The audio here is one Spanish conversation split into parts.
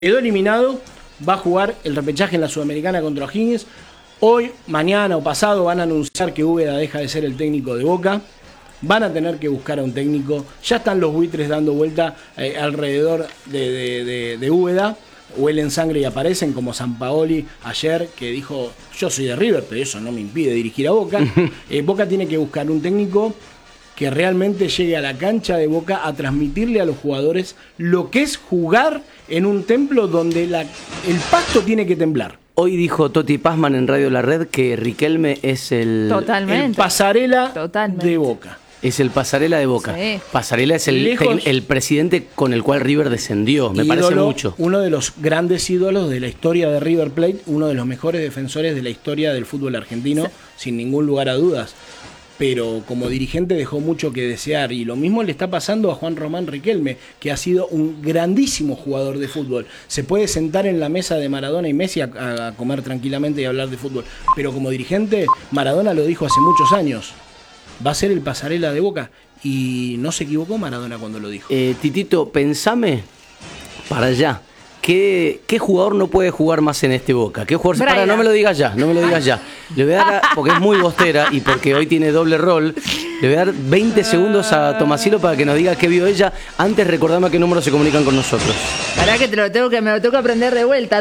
quedó eliminado, va a jugar el repechaje en la Sudamericana contra O'Higgins. Hoy, mañana o pasado van a anunciar que Úbeda deja de ser el técnico de Boca. Van a tener que buscar a un técnico. Ya están los buitres dando vuelta alrededor de Úbeda. Huelen sangre y aparecen, como Sampaoli ayer, que dijo: yo soy de River, pero eso no me impide dirigir a Boca. Boca tiene que buscar un técnico que realmente llegue a la cancha de Boca a transmitirle a los jugadores lo que es jugar en un templo donde el pasto tiene que temblar. Hoy dijo Toti Pazman en Radio La Red que Riquelme es el pasarela de Boca. Es el pasarela de Boca. Sí. Pasarela es el presidente con el cual River descendió. Me parece mucho. Uno de los grandes ídolos de la historia de River Plate, uno de los mejores defensores de la historia del fútbol argentino, sí, sin ningún lugar a dudas. Pero como dirigente dejó mucho que desear, y lo mismo le está pasando a Juan Román Riquelme, que ha sido un grandísimo jugador de fútbol. Se puede sentar en la mesa de Maradona y Messi a comer tranquilamente y hablar de fútbol, pero como dirigente, Maradona lo dijo hace muchos años: va a ser el pasarela de Boca, y no se equivocó Maradona cuando lo dijo. Titito, pensame para allá. ¿Qué jugador no puede jugar más en este Boca? ¿Qué jugador? Para, no me lo digas ya, no me lo digas ya. Le voy a dar, porque es muy bostera y porque hoy tiene doble rol, le voy a dar 20 segundos a Tomasilo para que nos diga qué vio ella. Antes, recordame a qué número se comunican con nosotros. Pará que me lo tengo que aprender de vuelta.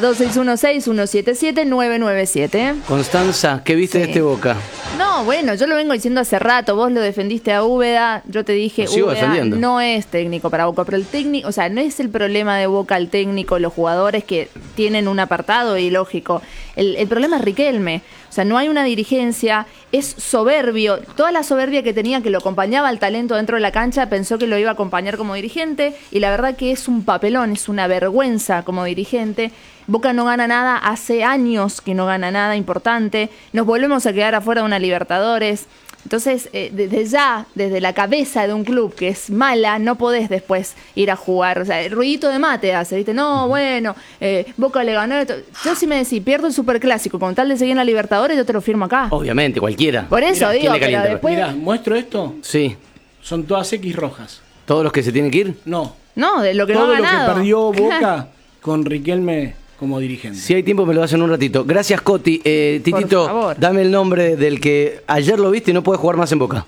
2616-177-997. Constanza, ¿qué viste de este Boca? No, bueno, yo lo vengo diciendo hace rato. Vos lo defendiste a Úbeda. Yo te dije, Úbeda no es técnico para Boca. Pero el técnico, o sea, no es el problema de Boca el técnico, los jugadores que tienen un apartado ilógico. El problema es Riquelme. O sea, no hay una dirigencia, es soberbio. Toda la soberbia que tenía, que lo acompañaba al talento dentro de la cancha, pensó que lo iba a acompañar como dirigente, y la verdad que es un papelón, es una vergüenza como dirigente. Boca no gana nada, hace años que no gana nada importante, nos volvemos a quedar afuera de una Libertadores. Entonces, desde la cabeza de un club que es mala, no podés después ir a jugar. O sea, el ruidito de mate hace, ¿viste? No, bueno, Boca le ganó. Yo sí me decís, pierdo el Superclásico, con tal de seguir en la Libertadores, yo te lo firmo acá. Obviamente, cualquiera. Por eso digo, pero después... Mirá, ¿muestro esto? Sí. Son todas X rojas. ¿Todos los que se tienen que ir? No. No, de lo que no ha ganado. Todo lo que perdió Boca con Riquelme como dirigente. Si hay tiempo me lo das en un ratito. Gracias, Coti. Titito, dame el nombre del que ayer lo viste y no puede jugar más en Boca.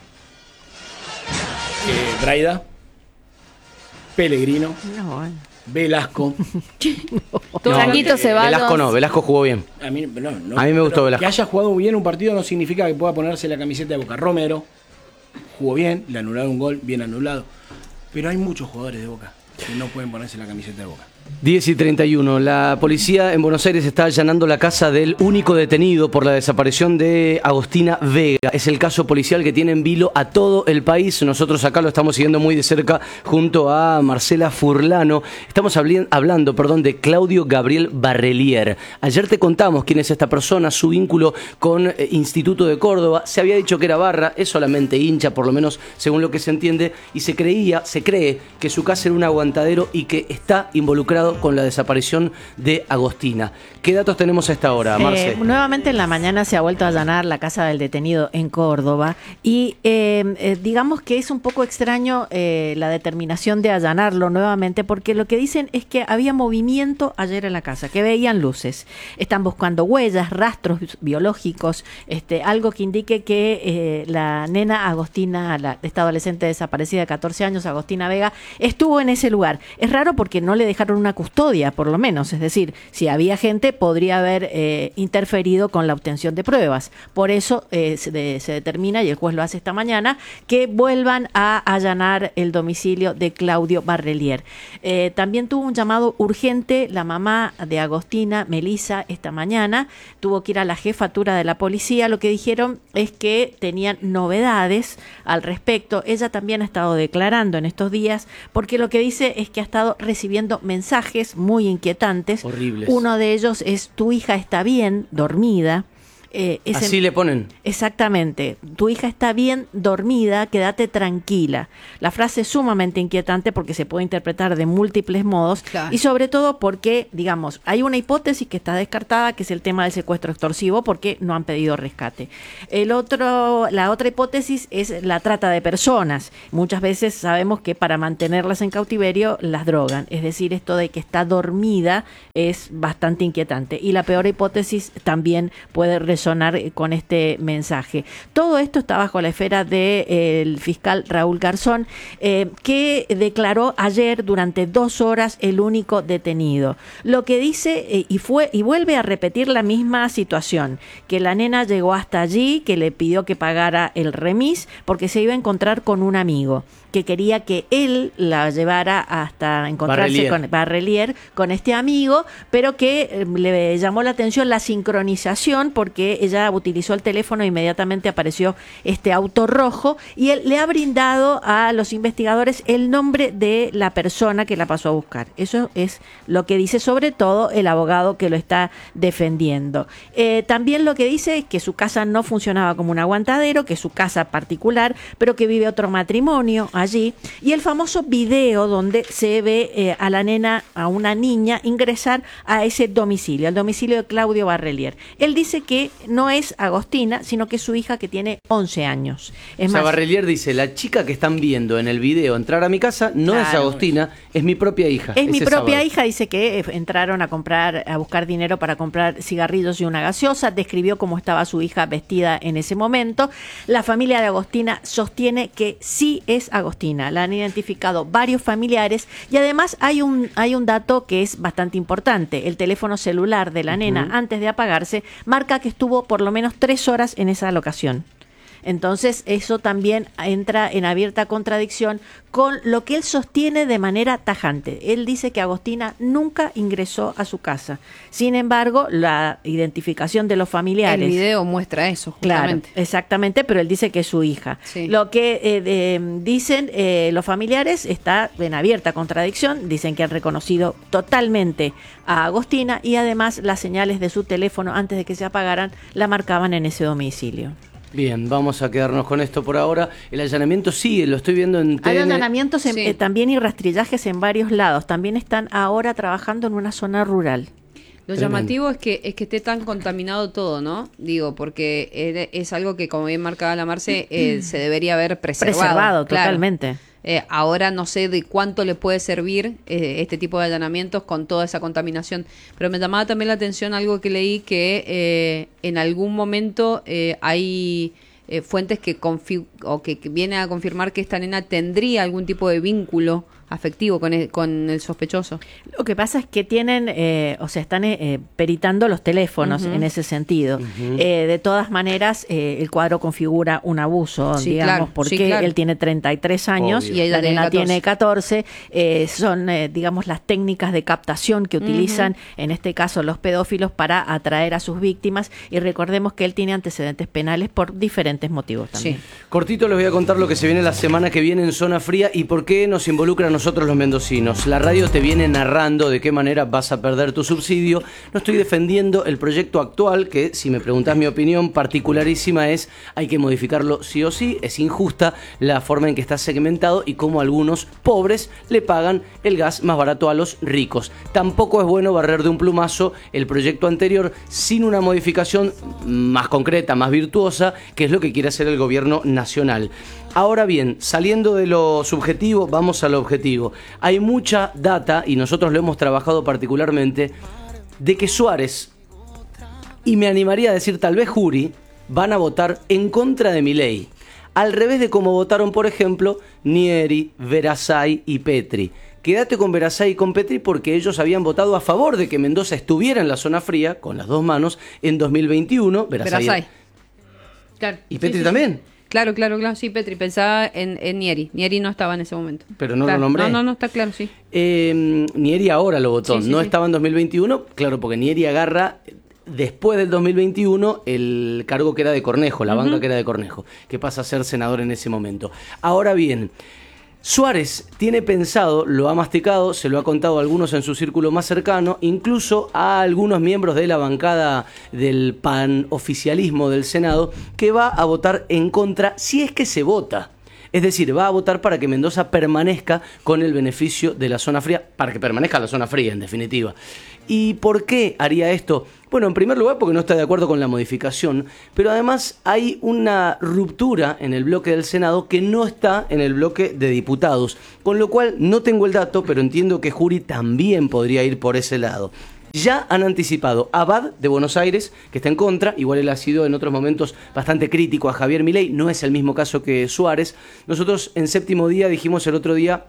Braida, Pellegrino, Velasco. Changuito Ceballos. Velasco no, Velasco jugó bien. A mí me gustó Velasco. Que haya jugado bien un partido no significa que pueda ponerse la camiseta de Boca. Romero jugó bien, le anularon un gol, bien anulado. Pero hay muchos jugadores de Boca que no pueden ponerse la camiseta de Boca. 10:31. La policía en Buenos Aires está allanando la casa del único detenido por la desaparición de Agostina Vega. Es el caso policial que tiene en vilo a todo el país. Nosotros acá lo estamos siguiendo muy de cerca junto a Marcela Furlano. Estamos hablando de Claudio Gabriel Barrelier. Ayer te contamos quién es esta persona, su vínculo con Instituto de Córdoba. Se había dicho que era barra, es solamente hincha, por lo menos según lo que se entiende, y se cree que su casa era un aguantadero y que está involucrado con la desaparición de Agostina. ¿Qué datos tenemos a esta hora, Marce? Nuevamente en la mañana se ha vuelto a allanar la casa del detenido en Córdoba y digamos que es un poco extraño la determinación de allanarlo nuevamente, porque lo que dicen es que había movimiento ayer en la casa, que veían luces. Están buscando huellas, rastros biológicos, algo que indique que la nena Agostina, esta adolescente desaparecida de 14 años, Agostina Vega, estuvo en ese lugar. Es raro porque no le dejaron una custodia, por lo menos, es decir, si había gente podría haber interferido con la obtención de pruebas. Por eso se determina, y el juez lo hace esta mañana, que vuelvan a allanar el domicilio de Claudio Barrelier. También tuvo un llamado urgente la mamá de Agostina, Melissa, esta mañana. Tuvo que ir a la jefatura de la policía. Lo que dijeron es que tenían novedades al respecto. Ella también ha estado declarando en estos días, porque lo que dice es que ha estado recibiendo mensajes muy inquietantes. Horribles. Uno de ellos es: tu hija está bien, dormida. Así le ponen. Exactamente. Tu hija está bien dormida, quédate tranquila. La frase es sumamente inquietante porque se puede interpretar de múltiples modos, claro. Y sobre todo porque, digamos, hay una hipótesis que está descartada, que es el tema del secuestro extorsivo, porque no han pedido rescate. La otra hipótesis es la trata de personas. Muchas veces sabemos que para mantenerlas en cautiverio las drogan. Es decir, esto de que está dormida es bastante inquietante. Y la peor hipótesis también puede resonar con este mensaje. Todo esto está bajo la esfera del fiscal Raúl Garzón, que declaró ayer durante 2 horas el único detenido. Lo que dice y vuelve a repetir la misma situación, que la nena llegó hasta allí, que le pidió que pagara el remis porque se iba a encontrar con un amigo, que quería que él la llevara hasta encontrarse con Barrelier, con este amigo, pero que le llamó la atención la sincronización porque ella utilizó el teléfono e inmediatamente apareció este auto rojo y él le ha brindado a los investigadores el nombre de la persona que la pasó a buscar. Eso es lo que dice sobre todo el abogado que lo está defendiendo. También lo que dice es que su casa no funcionaba como un aguantadero, que es su casa particular, pero que vive otro matrimonio allí, y el famoso video donde se ve a la nena, a una niña, ingresar a ese domicilio, al domicilio de Claudio Barrelier. Él dice que no es Agostina, sino que es su hija que tiene 11 años. Es más, Barrelier dice, la chica que están viendo en el video entrar a mi casa no es Agostina, es mi propia hija. Es mi propia hija, dice que entraron a buscar dinero para comprar cigarrillos y una gaseosa, describió cómo estaba su hija vestida en ese momento. La familia de Agostina sostiene que sí es Agostina, la han identificado varios familiares y además hay un dato que es bastante importante. El teléfono celular de la nena, antes de apagarse, marca que estuvo por lo menos 3 horas en esa locación. Entonces eso también entra en abierta contradicción con lo que él sostiene de manera tajante. Él dice que Agostina nunca ingresó a su casa. Sin embargo, la identificación de los familiares... El video muestra eso, justamente. Claro, exactamente, pero él dice que es su hija. Sí. Lo que dicen los familiares está en abierta contradicción. Dicen que han reconocido totalmente a Agostina y además las señales de su teléfono antes de que se apagaran la marcaban en ese domicilio. Bien, vamos a quedarnos con esto por ahora. El allanamiento sigue, lo estoy viendo en TN. Hay allanamientos también y rastrillajes en varios lados. También están ahora trabajando en una zona rural. Lo llamativo es que esté tan contaminado todo, ¿no? Digo, porque es algo que, como bien marcaba la Marce, se debería haber preservado. Claro. Totalmente. Ahora no sé de cuánto le puede servir este tipo de allanamientos con toda esa contaminación, pero me llamaba también la atención algo que leí, que en algún momento hay fuentes que vienen a confirmar que esta nena tendría algún tipo de vínculo afectivo con el sospechoso. Lo que pasa es que tienen, están peritando los teléfonos en ese sentido. De todas maneras, el cuadro configura un abuso, digamos, porque él tiene 33 años y la nena tiene 14. Son, digamos, las técnicas de captación que utilizan, en este caso, los pedófilos para atraer a sus víctimas. Y recordemos que él tiene antecedentes penales por diferentes motivos también. Sí. Cortito les voy a contar lo que se viene la semana que viene en Zona Fría y por qué nos involucra a nosotros los mendocinos. La radio te viene narrando de qué manera vas a perder tu subsidio. No estoy defendiendo el proyecto actual, que si me preguntás mi opinión particularísima es, hay que modificarlo sí o sí. Es injusta la forma en que está segmentado y cómo algunos pobres le pagan el gas más barato a los ricos. Tampoco es bueno barrer de un plumazo el proyecto anterior sin una modificación más concreta, más virtuosa, que es lo que quiere hacer el gobierno nacional. Ahora bien, saliendo de lo subjetivo, vamos a lo objetivo. Hay mucha data, y nosotros lo hemos trabajado particularmente, de que Suárez, y me animaría a decir tal vez Juri, van a votar en contra de Milei. Al revés de como votaron, por ejemplo, Nieri, Verasay y Petri. Quédate con Verasay y con Petri porque ellos habían votado a favor de que Mendoza estuviera en la zona fría, con las dos manos, en 2021. Verasay. Claro. ¿Y Petri también? Claro, sí, Petri, pensaba en Nieri. Nieri no estaba en ese momento. Pero no lo nombré. No, está claro, sí. Nieri ahora lo votó, estaba en 2021, claro, porque Nieri agarra después del 2021 el cargo que era de Cornejo, la banca que era de Cornejo, que pasa a ser senador en ese momento. Ahora bien, Suárez tiene pensado, lo ha masticado, se lo ha contado a algunos en su círculo más cercano, incluso a algunos miembros de la bancada del panoficialismo del Senado, que va a votar en contra si es que se vota. Es decir, va a votar para que Mendoza permanezca con el beneficio de la zona fría, para que permanezca la zona fría, en definitiva. ¿Y por qué haría esto? Bueno, en primer lugar porque no está de acuerdo con la modificación, pero además hay una ruptura en el bloque del Senado que no está en el bloque de diputados, con lo cual no tengo el dato, pero entiendo que Juri también podría ir por ese lado. Ya han anticipado a Abad de Buenos Aires, que está en contra, igual él ha sido en otros momentos bastante crítico a Javier Milei, no es el mismo caso que Suárez. Nosotros en Séptimo Día dijimos el otro día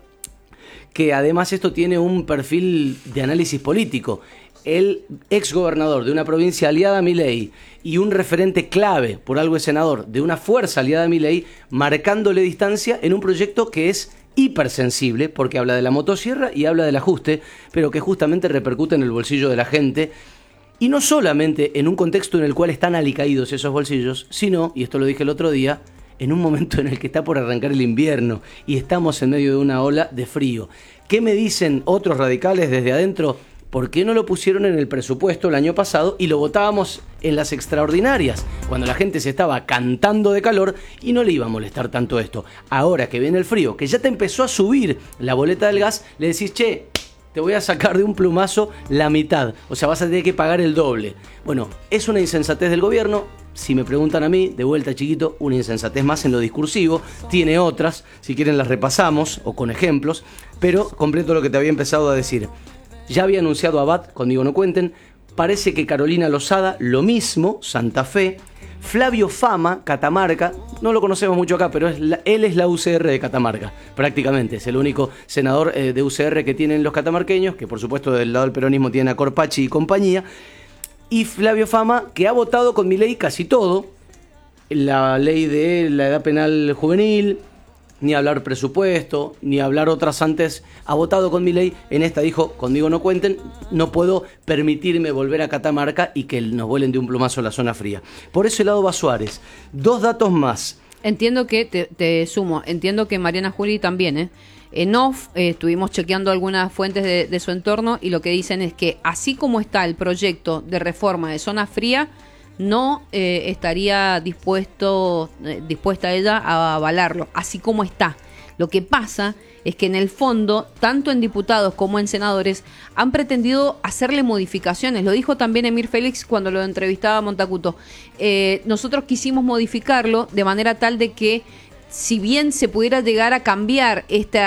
que además esto tiene un perfil de análisis político. El exgobernador de una provincia aliada a Milei y un referente clave, por algo es senador, de una fuerza aliada a Milei, marcándole distancia en un proyecto que es hipersensible, porque habla de la motosierra y habla del ajuste, pero que justamente repercute en el bolsillo de la gente, y no solamente en un contexto en el cual están alicaídos esos bolsillos, sino, y esto lo dije el otro día, en un momento en el que está por arrancar el invierno y estamos en medio de una ola de frío. ¿Qué me dicen otros radicales desde adentro? ¿Por qué no lo pusieron en el presupuesto el año pasado y lo votábamos en las extraordinarias, cuando la gente se estaba cantando de calor y no le iba a molestar tanto esto? Ahora que viene el frío, que ya te empezó a subir la boleta del gas, le decís, che, te voy a sacar de un plumazo la mitad, o sea, vas a tener que pagar el doble. Bueno, es una insensatez del gobierno. Si me preguntan a mí, de vuelta chiquito, una insensatez más en lo discursivo, tiene otras, si quieren las repasamos o con ejemplos, pero completo lo que te había empezado a decir. Ya había anunciado Abad, conmigo no cuenten, parece que Carolina Lozada, lo mismo, Santa Fe, Flavio Fama, Catamarca, no lo conocemos mucho acá, pero él es la UCR de Catamarca, prácticamente, es el único senador de UCR que tienen los catamarqueños, que por supuesto del lado del peronismo tienen a Corpachi y compañía, y Flavio Fama, que ha votado con Milei casi todo, la ley de la edad penal juvenil, ni hablar presupuesto, ni hablar otras antes, ha votado con Milei. En esta dijo, conmigo no cuenten, no puedo permitirme volver a Catamarca y que nos vuelen de un plumazo la zona fría. Por ese lado va Suárez. Dos datos más. Entiendo que, te sumo, entiendo que Mariana Juli también, En off estuvimos chequeando algunas fuentes de su entorno y lo que dicen es que así como está el proyecto de reforma de zona fría, no estaría dispuesta ella a avalarlo, así como está. Lo que pasa es que en el fondo, tanto en diputados como en senadores, han pretendido hacerle modificaciones. Lo dijo también Emir Félix cuando lo entrevistaba a Montacuto. Nosotros quisimos modificarlo de manera tal de que, si bien se pudiera llegar a cambiar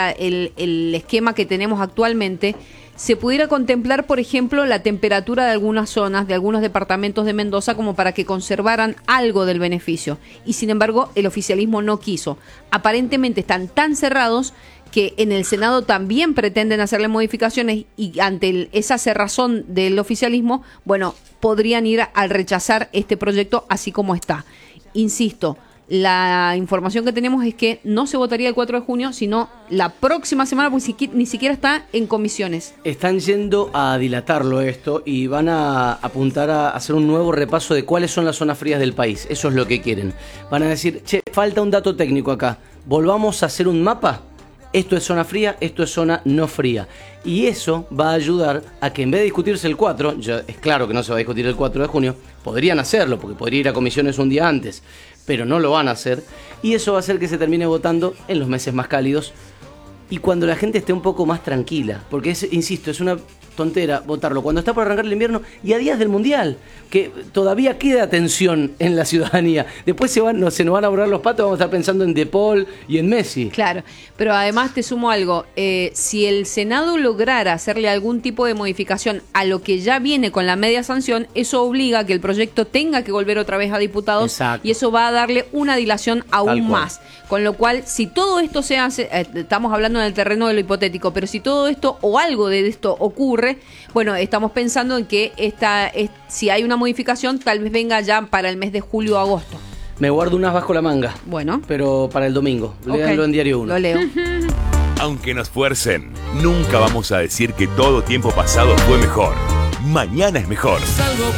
el esquema que tenemos actualmente, se pudiera contemplar, por ejemplo, la temperatura de algunas zonas, de algunos departamentos de Mendoza, como para que conservaran algo del beneficio. Y sin embargo, el oficialismo no quiso. Aparentemente están tan cerrados que en el Senado también pretenden hacerle modificaciones y ante esa cerrazón del oficialismo, bueno, podrían ir al rechazar este proyecto así como está. Insisto, la información que tenemos es que no se votaría el 4 de junio, sino la próxima semana, porque ni siquiera está en comisiones. Están yendo a dilatarlo esto y van a apuntar a hacer un nuevo repaso de cuáles son las zonas frías del país. Eso es lo que quieren. Van a decir, che, falta un dato técnico acá. Volvamos a hacer un mapa. Esto es zona fría, esto es zona no fría. Y eso va a ayudar a que en vez de discutirse el 4, ya es claro que no se va a discutir el 4 de junio, podrían hacerlo, porque podría ir a comisiones un día antes, pero no lo van a hacer, y eso va a hacer que se termine votando en los meses más cálidos y cuando la gente esté un poco más tranquila, porque insisto, es una tontera votarlo cuando está por arrancar el invierno y a días del Mundial, que todavía queda tensión en la ciudadanía. Después se nos van a borrar los patos, vamos a estar pensando en De Paul y en Messi. Claro, pero además te sumo algo, si el Senado lograra hacerle algún tipo de modificación a lo que ya viene con la media sanción, eso obliga a que el proyecto tenga que volver otra vez a diputados. Exacto. Y eso va a darle una dilación aún más. Con lo cual, si todo esto se hace, estamos hablando en el terreno de lo hipotético, pero si todo esto o algo de esto ocurre, bueno, estamos pensando en que si hay una modificación, tal vez venga ya para el mes de julio o agosto. Me guardo unas bajo la manga. Bueno. Pero para el domingo. Léanlo en Diario 1. Lo leo. Aunque nos fuercen, nunca vamos a decir que todo tiempo pasado fue mejor. Mañana es mejor.